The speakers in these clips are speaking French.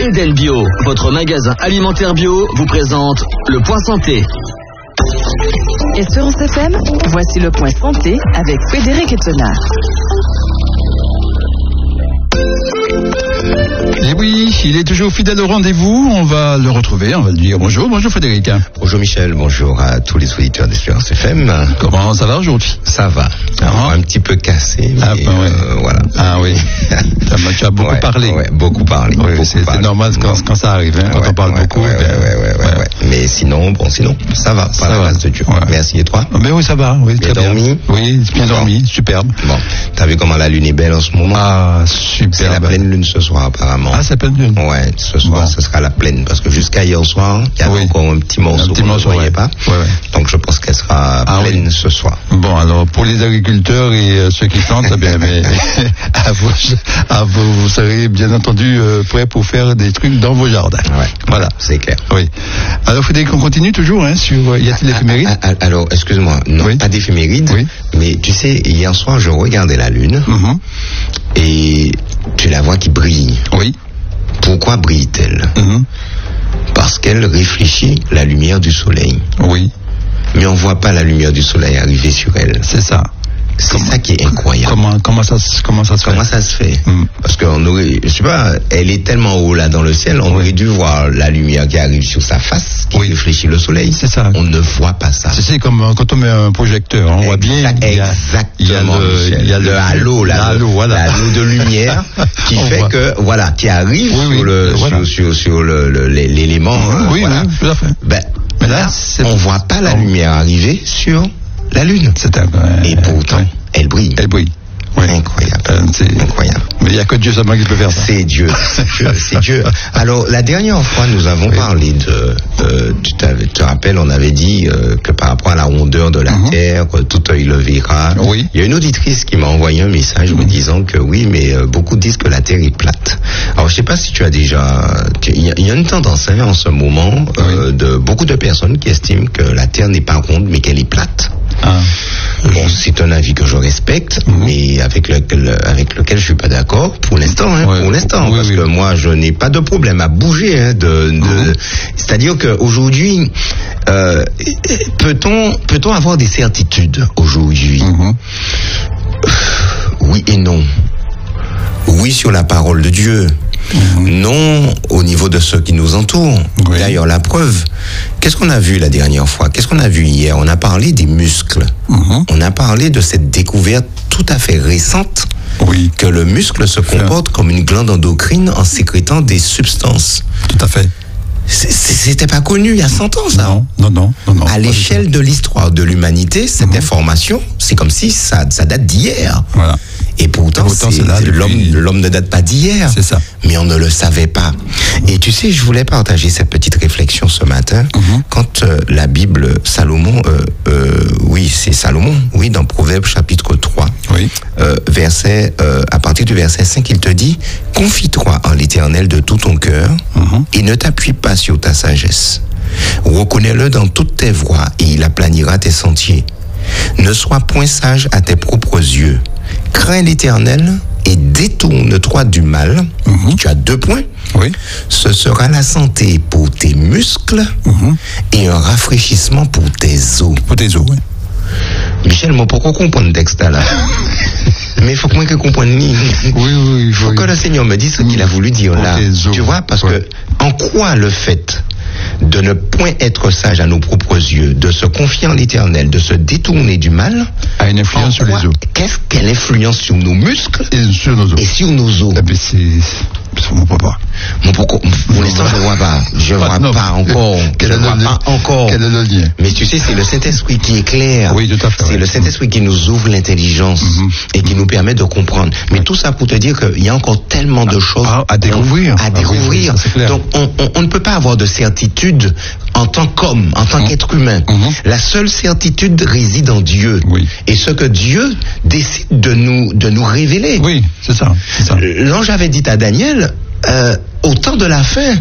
Eden Bio, votre magasin alimentaire bio, vous présente le Point Santé. Espérance FM, voici le Point Santé avec Frédéric Ettenard. Et oui, il est toujours fidèle au rendez-vous. On va le retrouver, on va le dire bonjour. Bonjour Frédéric. Bonjour Michel, bonjour à tous les auditeurs d'Espérance FM. Comment ça va aujourd'hui? Ça va. Un petit peu cassé, mais voilà. Ah oui. Tu as beaucoup parlé. Ouais, beaucoup parlé. Oui, c'est normal quand ça arrive, hein, quand on parle beaucoup. Mais sinon, ça va. Par la grâce de Dieu. Ouais. Merci, et toi? Mais oui, ça va. Oui, bien dormi? Oui, bien dormi, superbe. Bon, t'as vu comment la lune est belle en ce moment? Ah, superbe. C'est la pleine lune ce soir, apparemment. Ah, c'est pleine lune? Ouais, ce soir, ce sera la pleine, parce que jusqu'à hier soir, il y avait encore un petit morceau qu'on ne voyait pas. Donc, je pense qu'elle sera pleine ce soir. Bon, alors, pour les agriculteurs et ceux qui plantent, eh bien, mais vous serez bien entendu prêts pour faire des trucs dans vos jardins. Ouais, voilà, c'est clair. Oui. Alors, Frédéric, on continue toujours sur y a-t-il l'éphéméride? Alors, excuse-moi, non, pas d'éphéméride, mais tu sais, hier soir, je regardais la lune et tu la vois qui brille. Oui. Pourquoi brille-t-elle? Parce qu'elle réfléchit la lumière du soleil. Oui. Mais on ne voit pas la lumière du soleil arriver sur elle. C'est ça. C'est ça qui est incroyable. Comment ça se fait? Parce qu'on aurait, je sais pas, elle est tellement haut là dans le ciel, on aurait dû voir la lumière qui arrive sur sa face, qui réfléchit le soleil. C'est ça. On ne voit pas ça. C'est comme quand on met un projecteur, on voit bien. Exactement. Il y a le halo, l'halo de lumière qui fait que, voilà, qui arrive sur l'élément. Oui, tout à fait. Mais là, on voit pas la lumière arriver sur la lune. Et pourtant, elle brille. Elle brille. Ouais. Incroyable. Incroyable. Mais il n'y a que Dieu seulement qui peut faire ça. C'est Dieu. C'est Dieu. Alors, la dernière fois, nous avons parlé tu te rappelles, on avait dit que par rapport à la rondeur de la terre, tout œil le verra. Oui. Il y a une auditrice qui m'a envoyé un message me disant que oui, mais beaucoup disent que la terre est plate. Alors, je sais pas si tu as déjà... Il y a une tendance en ce moment de beaucoup de personnes qui estiment que la terre n'est pas ronde, mais qu'elle est plate. Bon, c'est un avis que je respecte, mais avec lequel je suis pas d'accord pour l'instant, parce que moi je n'ai pas de problème à bouger, c'est-à-dire qu'aujourd'hui, peut-on avoir des certitudes aujourd'hui? Oui et non. Oui sur la parole de Dieu. Non au niveau de ceux qui nous entourent. D'ailleurs, la preuve, qu'est-ce qu'on a vu la dernière fois? Qu'est-ce qu'on a vu hier? On a parlé des muscles. On a parlé de cette découverte tout à fait récente que le muscle se comporte comme une glande endocrine en sécrétant des substances. Tout à fait. C'était pas connu il y a 100 ans, ça. Non. À l'échelle de l'histoire de l'humanité, cette information, c'est comme si ça date d'hier. Voilà. Et pourtant l'homme ne date pas d'hier. C'est ça. Mais on ne le savait pas. Et tu sais, je voulais partager cette petite réflexion ce matin. Quand la Bible, Salomon, c'est Salomon, dans Proverbes chapitre 3, à partir du verset 5, il te dit: confie-toi en l'Éternel de tout ton cœur et ne t'appuie pas sur ta sagesse. Reconnais-le dans toutes tes voies et il aplanira tes sentiers. Ne sois point sage à tes propres yeux. Crains l'Éternel et détourne-toi du mal. Tu as 2 points. Ce sera la santé pour tes muscles et un rafraîchissement pour tes os. Pour tes os, Michel, moi, pourquoi comprendre le texte là? Mais il faut que moi que comprenne. Il faut que le Seigneur me dise ce qu'il a voulu dire là. Tu vois, parce que en quoi le fait de ne point être sage à nos propres yeux, de se confier en l'Éternel, de se détourner du mal, a une influence sur les os. Quelle influence sur nos muscles et sur nos os. Et sur nos os. On ne voit pas. Pour l'instant, je ne vois pas. Je ne vois pas encore. Quel est le lien? Mais tu sais, c'est le Saint-Esprit qui éclaire. Oui, tout à fait. C'est le Saint-Esprit qui nous ouvre l'intelligence et qui nous permet de comprendre. Mais tout ça pour te dire qu'il y a encore tellement de choses à découvrir. Donc, on ne peut pas avoir de certitude en tant qu'homme, en tant qu'être humain. La seule certitude réside en Dieu. Et ce que Dieu décide de nous révéler. Oui, c'est ça. L'ange avait dit à Daniel, au temps de la fin,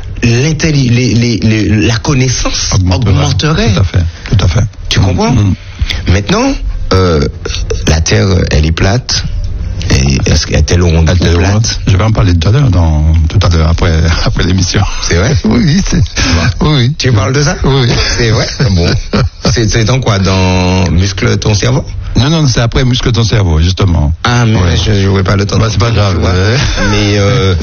la connaissance augmenterait. Tout à fait. Tu comprends? Maintenant, la terre, elle est plate. Est-ce qu'elle ronde ou plate? Je vais en parler tout à l'heure, après l'émission. C'est vrai? Oui, oui. Tu parles de ça? Oui. C'est vrai? Bon. C'est dans quoi? Dans muscle ton cerveau? Non, c'est après muscle ton cerveau, justement. Ah, mais ouais. Je n'aurai pas le temps. C'est pas grave. Mais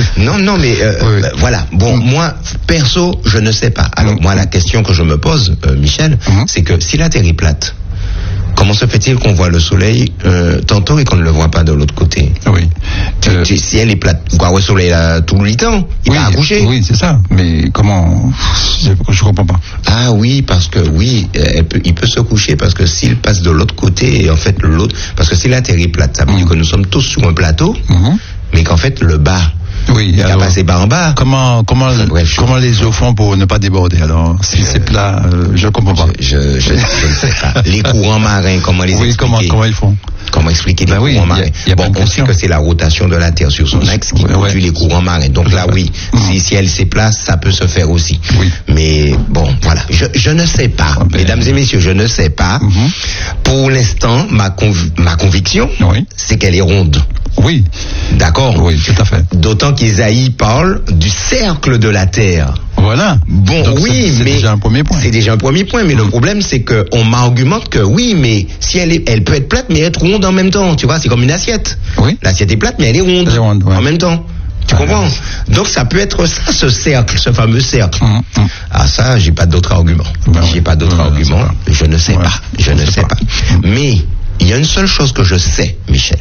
voilà. Bon, moi, perso, je ne sais pas. Alors, moi, la question que je me pose, Michel, c'est que si la Terre est plate, comment se fait-il qu'on voit le soleil tantôt et qu'on ne le voit pas de l'autre côté? Oui. Si elle est plate, quoi, le soleil là tout le temps, il va accoucher. Oui, c'est ça. Mais comment? Je comprends pas. Ah oui, parce que il peut se coucher parce que s'il passe de l'autre côté et en fait l'autre, parce que si la Terre est plate, ça veut dire que nous sommes tous sur un plateau, mais qu'en fait le bas. Oui, il a passé par en bas. Comment les eaux font pour ne pas déborder? Alors, si c'est plat, je comprends pas. Je ne sais pas. Les courants marins, comment les expliquer? Comment ils font? Comment expliquer les courants marins? On sait que c'est la rotation de la Terre sur son axe qui produit les courants marins. Donc là, oui, si elle s'est plate, ça peut se faire aussi. Oui. Mais bon, voilà. Je ne sais pas. Mesdames et messieurs, je ne sais pas. Pour l'instant, ma conviction, c'est qu'elle est ronde. Oui. D'accord? Oui, tout à fait. D'autant qu'Ésaïe parle du cercle de la terre. Voilà. Bon, donc mais c'est déjà un premier point. C'est déjà un premier point, mais le problème c'est que on m'argumente que oui, mais si elle peut être plate, mais être ronde en même temps. Tu vois, c'est comme une assiette. Oui. L'assiette est plate, mais elle est ronde, en même temps. Tu comprends? Donc ça peut être ça, ce cercle, ce fameux cercle. Ah ça, j'ai pas d'autre argument. J'ai pas d'autre argument. Je ne sais pas. Je ne sais pas. Mais il y a une seule chose que je sais, Michel.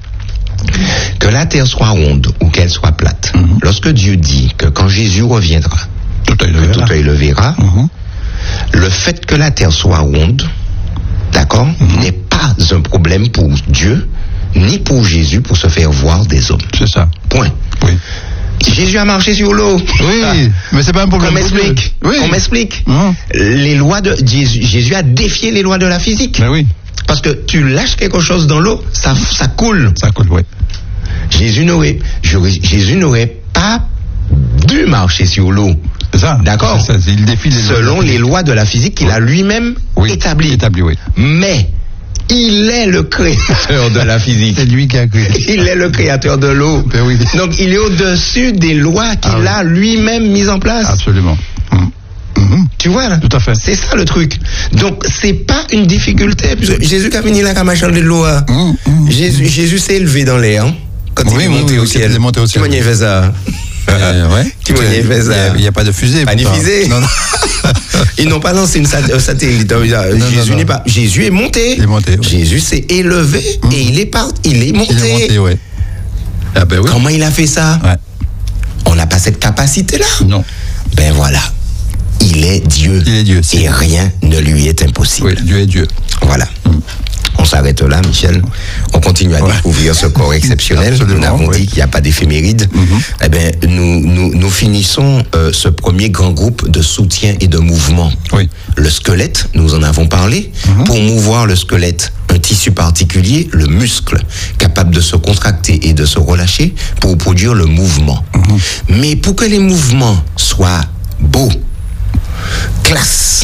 Que la terre soit ronde ou qu'elle soit plate. Lorsque Dieu dit que quand Jésus reviendra, tout œil le verra, le fait que la terre soit ronde, d'accord, n'est pas un problème pour Dieu, ni pour Jésus pour se faire voir des hommes. C'est ça. Point. Oui. Jésus a marché sur l'eau. Oui, mais c'est pas un problème. On m'explique. Les lois de Jésus a défié les lois de la physique. Mais oui. Parce que tu lâches quelque chose dans l'eau, ça coule. Ça coule, oui. Jésus n'aurait pas dû marcher sur l'eau. C'est ça. D'accord. Il défie selon les lois de la physique qu'il a lui-même établies. Oui. Mais il est le créateur de la physique. C'est lui qui a créé. Il est le créateur de l'eau. Ben oui. Donc il est au-dessus des lois qu'il a lui-même mises en place. Absolument. Tu vois là? Tout à fait. C'est ça le truc. Donc c'est pas une difficulté. Jésus qui a fini là, qui a marché de l'eau. Jésus s'est élevé dans l'air. Quand il est monté au ciel. Tu m'as fait ça. Tu m'as fait ça. Il n'y a pas de fusée. Pas de fusée. Non. Ils n'ont pas lancé un satellite. Jésus n'est pas. Jésus est monté. Il est monté. Oui. Jésus s'est élevé et il est monté. Il est monté, oui. Ah ben oui. Comment il a fait ça? On n'a pas cette capacité-là. Non. Ben voilà. Il est Dieu. Il est Dieu. Et rien ne lui est impossible. Oui, Dieu est Dieu. Voilà. On s'arrête là, Michel. On continue à découvrir ce corps exceptionnel. Nous avons dit qu'il n'y a pas d'éphéméride. Eh bien, nous finissons ce premier grand groupe de soutien et de mouvement. Oui. Le squelette, nous en avons parlé. Pour mouvoir le squelette, un tissu particulier, le muscle, capable de se contracter et de se relâcher pour produire le mouvement. Mais pour que les mouvements soient beaux, classe,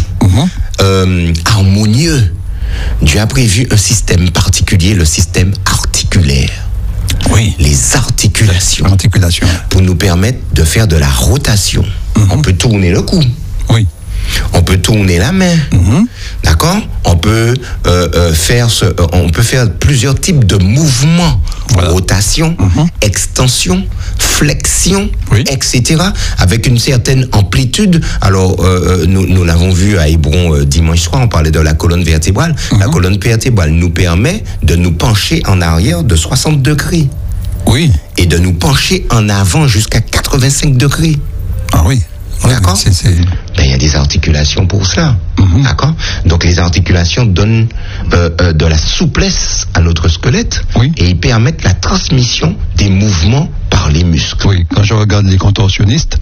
harmonieux, Dieu a prévu un système particulier, le système articulaire. Oui. Les articulations. Pour nous permettre de faire de la rotation. On peut tourner le cou. Oui. On peut tourner la main. D'accord? On peut faire plusieurs types de mouvements. Voilà. Rotation, extension, flexion, etc. Avec une certaine amplitude. Alors, nous l'avons vu à Hébron dimanche soir, on parlait de la colonne vertébrale. La colonne vertébrale nous permet de nous pencher en arrière de 60 degrés. Oui. Et de nous pencher en avant jusqu'à 85 degrés. Ah oui. D'accord? Il y a des articulations pour cela. D'accord? Donc les articulations donnent de la souplesse à notre squelette et ils permettent la transmission des mouvements par les muscles. Oui, quand je regarde les contorsionnistes.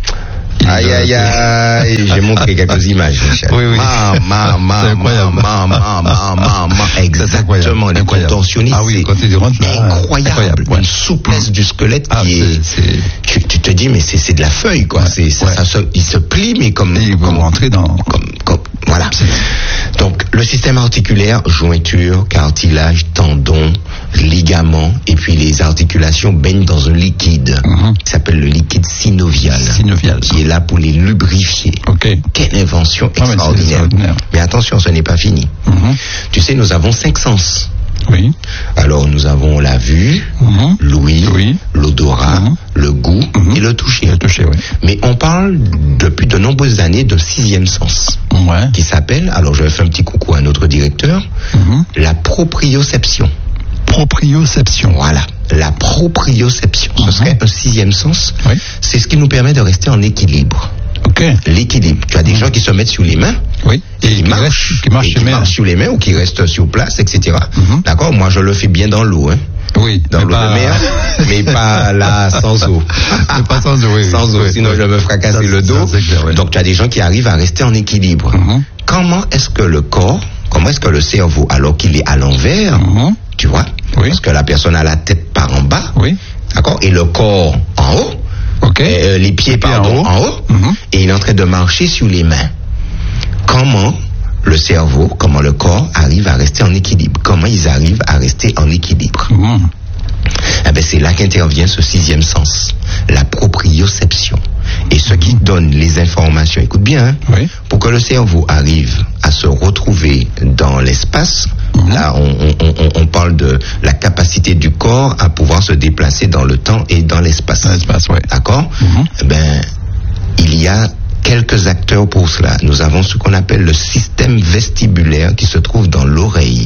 J'ai montré quelques images, Michel. Oui. Exactement, les contorsionnistes. Ah oui, c'est incroyable. Une souplesse du squelette qui est. Tu te dis, mais c'est de la feuille, quoi. Il se plie, mais comme. Ils vont rentrer dans. Voilà. Donc, le système articulaire, jointure, cartilage, tendons, ligaments, et puis les articulations baignent dans un liquide qui s'appelle le liquide synovial, qui est là pour les lubrifier. Quelle invention extraordinaire. Mais attention, ce n'est pas fini. Tu sais, nous avons 5 sens. Oui. Alors, nous avons la vue, l'ouïe, l'odorat, le goût et le toucher. Oui. Mais on parle depuis de nombreuses années d'un 6e sens qui s'appelle, alors je vais faire un petit coucou à notre directeur, la proprioception. Proprioception. Voilà, la proprioception. Ce serait un 6e sens. Oui. C'est ce qui nous permet de rester en équilibre. L'équilibre. Tu as des gens qui se mettent sur les mains. Oui. Et qui marchent sur les mains ou qui restent sur place, etc. D'accord. Moi, je le fais bien dans l'eau. Oui. Dans l'eau de mer, mais pas là sans eau. Pas sans eau. Oui. Sans eau, sinon je vais me fracasser le dos. Clair, oui. Donc, tu as des gens qui arrivent à rester en équilibre. Comment est-ce que le cerveau, alors qu'il est à l'envers, tu vois, parce que la personne a la tête par en bas, d'accord, et le corps en haut. Les pieds en haut, et il est en train de marcher sur les mains. Comment le cerveau, comment le corps arrive à rester en équilibre? Comment ils arrivent à rester en équilibre? C'est là qu'intervient ce 6e sens, la proprioception. Et ce qui donne les informations, écoute bien, pour que le cerveau arrive à se retrouver dans l'espace, là on parle de la capacité du corps à pouvoir se déplacer dans le temps et dans l'espace. D'accord? Il y a quelques acteurs pour cela. Nous avons ce qu'on appelle le système vestibulaire qui se trouve dans l'oreille.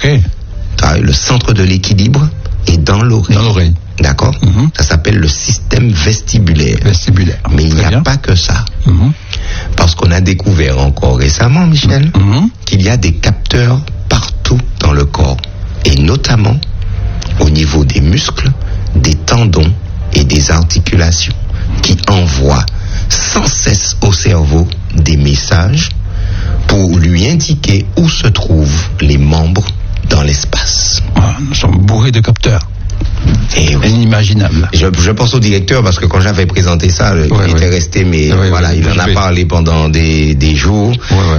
Le centre de l'équilibre est dans l'oreille. D'accord? Ça s'appelle le système vestibulaire. Mais il n'y a pas que ça. Parce qu'on a découvert encore récemment, Michel, qu'il y a des capteurs partout dans le corps. Et notamment au niveau des muscles, des tendons et des articulations qui envoient sans cesse au cerveau des messages pour lui indiquer où se trouvent les membres dans l'espace. Nous sommes bourrés de capteurs. Inimaginable. Je pense au directeur parce que quand j'avais présenté ça, il était resté, mais il en a parlé pendant des jours.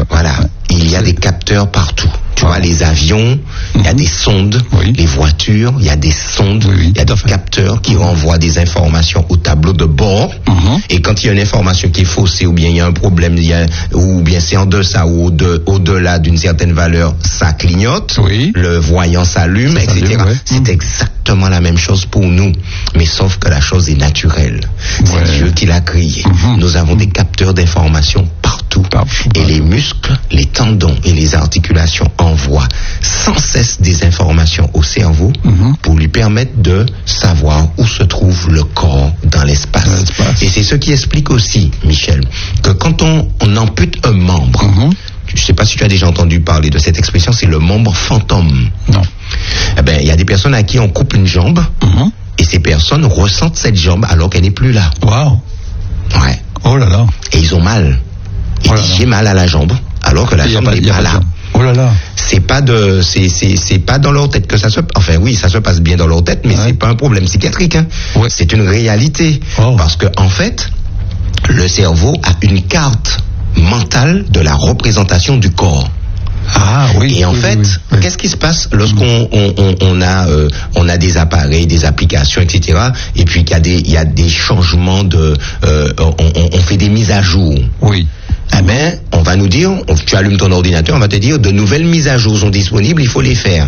Il y a des capteurs partout. Tu vois, les avions, il y a des sondes, les voitures, il y a des sondes, il y a des capteurs qui renvoient des informations au tableau de bord. Et quand il y a une information qui est faussée, ou bien il y a un problème, ou bien c'est en deçà ou au-delà d'une certaine valeur, ça clignote, le voyant s'allume, etc. C'est exactement la même chose pour nous. Mais sauf que la chose est naturelle. C'est Dieu qui l'a créé. Nous avons des capteurs d'informations partout. Et les muscles, les tendons et les articulations envoient sans cesse des informations au cerveau pour lui permettre de savoir où se trouve le corps dans l'espace. Et c'est ce qui explique aussi, Michel, que quand on ampute un membre, je ne sais pas si tu as déjà entendu parler de cette expression, c'est le membre fantôme. Non. Il y a des personnes à qui on coupe une jambe et ces personnes ressentent cette jambe alors qu'elle n'est plus là. Waouh. Oh là là. Et ils ont mal. Ils disent j'ai mal à la jambe alors que la jambe n'est pas là. Oh là là. C'est pas dans leur tête que ça se passe. Enfin oui, ça se passe bien dans leur tête, mais c'est pas un problème psychiatrique. C'est une réalité. Parce que en fait, le cerveau a une carte mentale de la représentation du corps. Et en fait, qu'est-ce qui se passe lorsqu'on on a des appareils, des applications, etc. Et puis qu'il y a des changements on fait des mises à jour. On va nous dire, tu allumes ton ordinateur, on va te dire de nouvelles mises à jour sont disponibles, il faut les faire.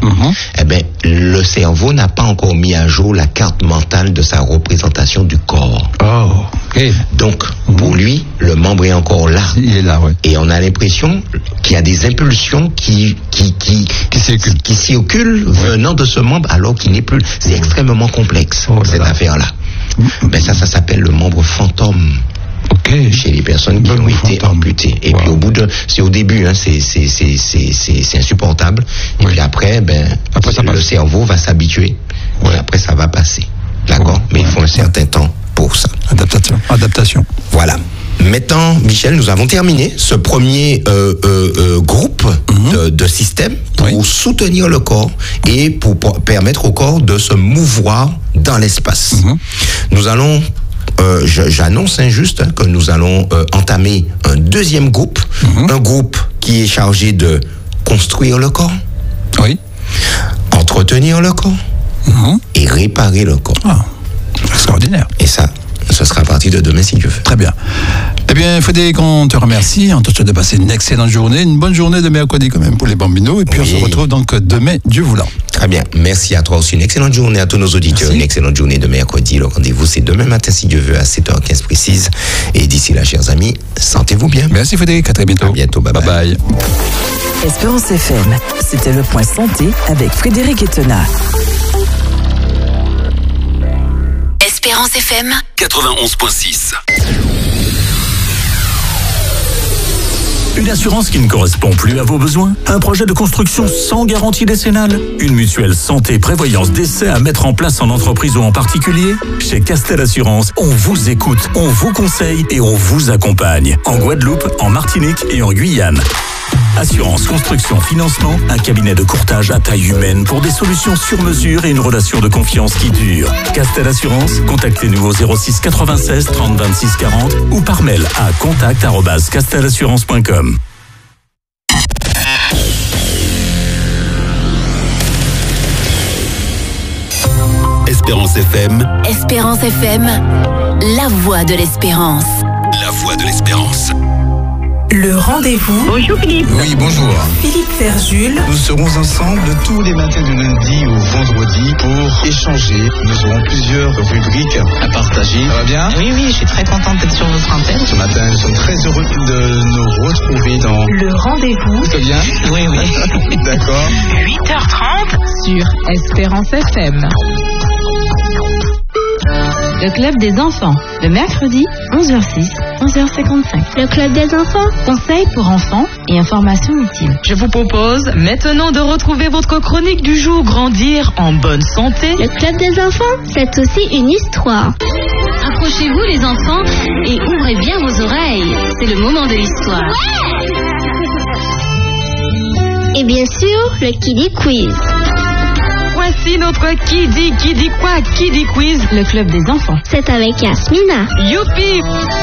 Le cerveau n'a pas encore mis à jour la carte mentale de sa représentation du corps. Donc, pour lui, le membre est encore là. Il est là, Et on a l'impression qu'il y a des impulsions qui circulent venant de ce membre alors qu'il n'est plus. C'est extrêmement complexe, cette affaire-là. Ça s'appelle le membre fantôme. Chez les personnes qui ont été amputées. Et puis c'est au début, c'est insupportable. Et puis après le cerveau va s'habituer. Et après ça va passer. D'accord? Mais il faut un certain temps pour ça. Adaptation. Voilà. Maintenant, Michel, nous avons terminé ce premier groupe de systèmes pour soutenir le corps et pour permettre au corps de se mouvoir dans l'espace. Nous allons j'annonce juste que nous allons entamer un deuxième groupe, un groupe qui est chargé de construire le corps, Oui. entretenir le corps et réparer le corps. Ah, extraordinaire. Et ça, ce sera à partir de demain si Dieu veut. Très bien. Eh bien, Frédéric, on te remercie. On te souhaite de passer une excellente journée, une bonne journée de mercredi quand même pour les Bambinos. Et puis on se retrouve donc demain, Dieu voulant. Très bien. Merci à toi aussi. Une excellente journée à tous nos auditeurs. Merci. Une excellente journée de mercredi. Le rendez-vous, c'est demain matin si Dieu veut à 7h15 précise. Et d'ici là, chers amis, sentez-vous bien. Merci Frédéric, à très bientôt. À bientôt. Bye bye. Bye bye. Espérance FM, c'était le point santé avec Frédéric Etena. Espérance FM 91.6. Une assurance qui ne correspond plus à vos besoins? Un projet de construction sans garantie décennale? Une mutuelle santé prévoyance décès à mettre en place en entreprise ou en particulier? Chez Castel Assurance, on vous écoute, on vous conseille et on vous accompagne. En Guadeloupe, en Martinique et en Guyane. Assurance, construction, financement, un cabinet de courtage à taille humaine pour des solutions sur mesure et une relation de confiance qui dure. Castel Assurance, contactez-nous au 06 96 30 26 40 ou par mail à contact@castelassurance.com. Espérance FM, Espérance FM, la voix de l'espérance. la voix de l'espérance. Le rendez-vous, Bonjour Philippe. Oui, bonjour. Philippe Ferjul, Nous serons ensemble tous les matins du lundi au vendredi pour échanger. Nous aurons plusieurs rubriques à partager. Ça va bien? Oui, je suis très contente d'être sur votre antenne. Ce matin, nous sommes très heureux de nous retrouver dans... le rendez-vous, C'est bien? Oui. D'accord. 8h30 sur Espérance FM. Le club des enfants, le mercredi, 11h06, 11h55. Le club des enfants. Conseils pour enfants et informations utiles. Je vous propose maintenant de retrouver votre chronique du jour Grandir en bonne santé. Le club des enfants, c'est aussi une histoire. Approchez-vous les enfants et ouvrez bien vos oreilles. C'est le moment de l'histoire. Et bien sûr, le Kiddy Quiz. Voici notre Qui dit quoi, Kiddy Quiz. Le club des enfants. C'est avec Yasmina. Youpi!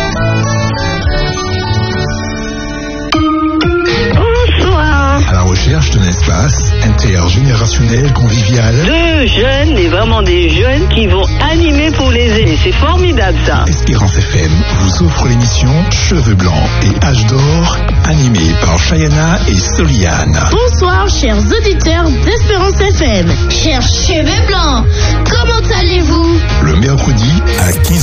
À la recherche d'un espace intergénérationnel convivial. Deux jeunes, et vraiment des jeunes qui vont animer pour les aînés. C'est formidable ça. Espérance FM vous offre l'émission Cheveux Blancs et Âge d'Or, animée par Chayana et Soliane. Bonsoir, chers auditeurs d'Espérance FM. Chers cheveux blancs, comment allez-vous? Le mercredi à 15h.